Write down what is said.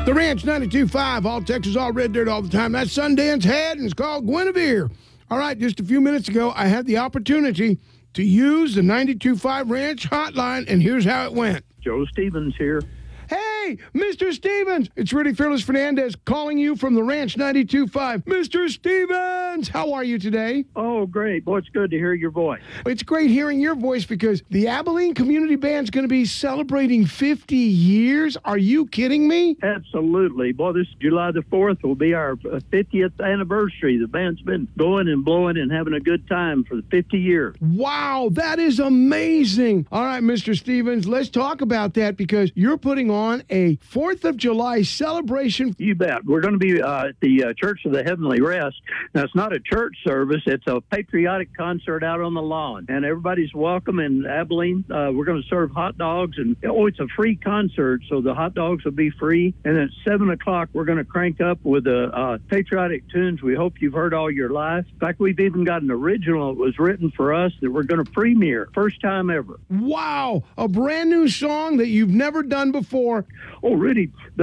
The Ranch 92.5, all Texas, all red dirt all the time. That's Sundance Head, and it's called Guinevere. All right, just a few minutes ago, I had the opportunity to use the 92.5 Ranch hotline, and here's how it went. Joe Stevens here. Hey, Mr. Stevens! It's Rudy Fearless Fernandez calling you from the Ranch 92.5. Mr. Stevens! How are you today? Oh, great. Boy, it's good to hear your voice. It's great hearing your voice because the Abilene Community Band's going to be celebrating 50 years. Are you kidding me? Absolutely. Boy, this July the 4th will be our 50th anniversary. The band's been going and blowing and having a good time for 50 years. Wow, that is amazing. All right, Mr. Stevens, let's talk about that because you're putting on a 4th of July celebration. You bet. We're going to be at the Church of the Heavenly Rest. Now, it's not a church service. It's a patriotic concert out on the lawn. And everybody's welcome in Abilene. We're going to serve hot dogs. And, it's a free concert, so the hot dogs will be free. And at 7 o'clock, we're going to crank up with the patriotic tunes we hope you've heard all your life. In fact, we've even got an original that was written for us that we're going to premiere. First time ever. Wow, a brand new song that you've never done before. Oh, really?